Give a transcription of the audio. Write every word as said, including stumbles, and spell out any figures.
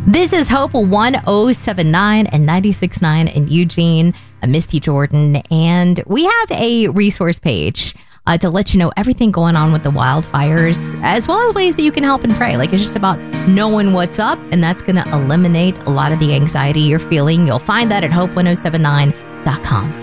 This is Hope one oh seven point nine and ninety-six point nine in Eugene. I'm Misty Jordan, and we have a resource page uh, to let you know everything going on with the wildfires, as well as ways that you can help and pray. Like, it's just about knowing what's up, and that's going to eliminate a lot of the anxiety you're feeling. You'll find that at hope one oh seven nine dot com.